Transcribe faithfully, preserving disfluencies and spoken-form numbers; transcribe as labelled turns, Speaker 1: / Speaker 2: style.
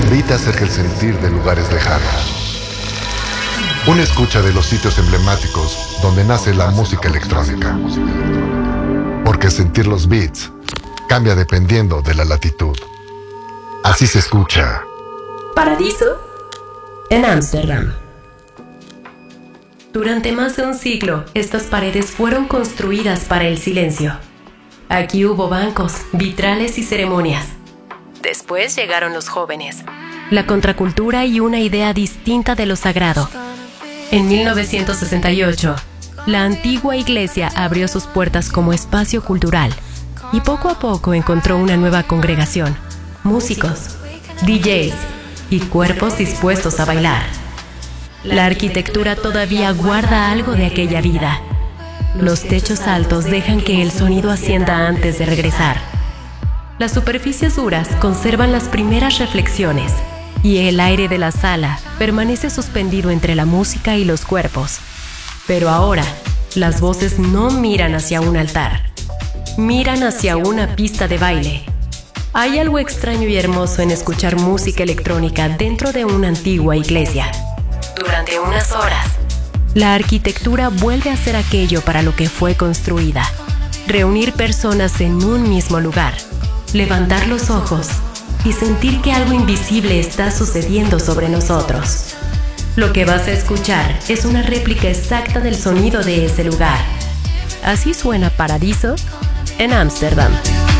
Speaker 1: Grita acerca del sentir de lugares lejanos. Una escucha de los sitios emblemáticos donde nace la música electrónica. Porque sentir los beats cambia dependiendo de la latitud. Así se escucha
Speaker 2: Paradiso en Ámsterdam. Durante más de un siglo, estas paredes fueron construidas para el silencio. Aquí hubo bancos, vitrales y ceremonias. Después llegaron los jóvenes, la contracultura y una idea distinta de lo sagrado. En mil novecientos sesenta y ocho, la antigua iglesia abrió sus puertas como espacio cultural y poco a poco encontró una nueva congregación, músicos, D Js y cuerpos dispuestos a bailar. La arquitectura todavía guarda algo de aquella vida. Los techos altos dejan que el sonido ascienda antes de regresar. Las superficies duras conservan las primeras reflexiones y el aire de la sala permanece suspendido entre la música y los cuerpos. Pero ahora, las voces no miran hacia un altar, miran hacia una pista de baile. Hay algo extraño y hermoso en escuchar música electrónica dentro de una antigua iglesia. Durante unas horas, la arquitectura vuelve a ser aquello para lo que fue construida: reunir personas en un mismo lugar, levantar los ojos y sentir que algo invisible está sucediendo sobre nosotros. Lo que vas a escuchar es una réplica exacta del sonido de ese lugar. Así suena Paradiso en Ámsterdam.